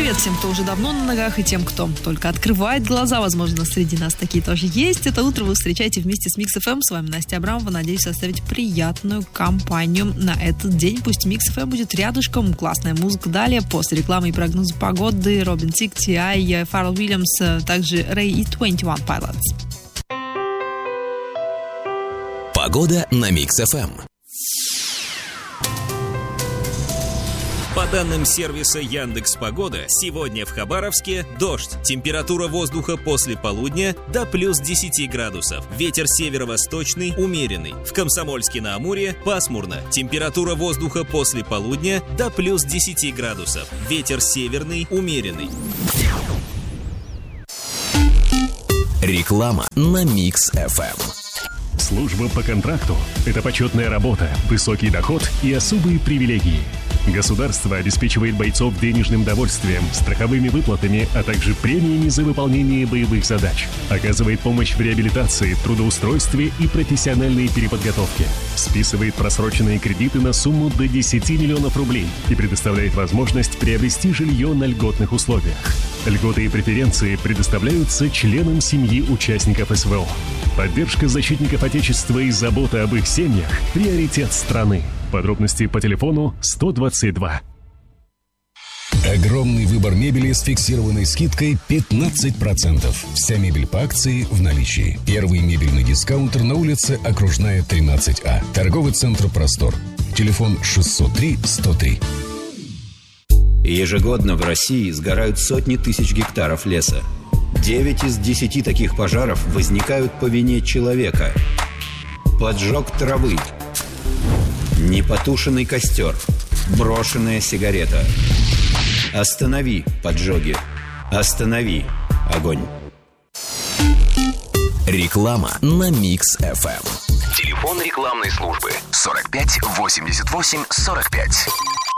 Привет всем, кто уже давно на ногах, и тем, кто только открывает глаза. Возможно, среди нас такие тоже есть. Это утро вы встречаете вместе с Mix FM. С вами Настя Абрамова. Надеюсь составить приятную компанию на этот день. Пусть Mix FM будет рядышком. Классная музыка далее. После рекламы и прогноза погоды Робин Тик, T.I., Фаррелл Уильямс, также Рэй и 21 Pilots. Погода на Mix FM. По данным сервиса Яндекс.Погода, сегодня в Хабаровске дождь. Температура воздуха после полудня до плюс 10 градусов. Ветер северо-восточный умеренный. В Комсомольске-на-Амуре пасмурно. Температура воздуха после полудня до плюс 10 градусов. Ветер северный умеренный. Реклама на Mix FM. Служба по контракту – это почетная работа, высокий доход и особые привилегии. Государство обеспечивает бойцов денежным довольствием, страховыми выплатами, а также премиями за выполнение боевых задач. Оказывает помощь в реабилитации, трудоустройстве и профессиональной переподготовке. Списывает просроченные кредиты на сумму до 10 миллионов рублей и предоставляет возможность приобрести жилье на льготных условиях. Льготы и преференции предоставляются членам семьи участников СВО. Поддержка защитников Отечества и забота об их семьях – приоритет страны. Подробности по телефону 122. Огромный выбор мебели с фиксированной скидкой 15%. Вся мебель по акции в наличии. Первый мебельный дискаунтер на улице Окружная, 13А. Торговый центр «Простор». Телефон 603-103. Ежегодно в России сгорают сотни тысяч гектаров леса. 9 из 10 таких пожаров возникают по вине человека. Поджог травы, непотушенный костер, брошенная сигарета. Останови поджоги. Останови огонь. Реклама на Mix FM. Телефон рекламной службы 45 88 45.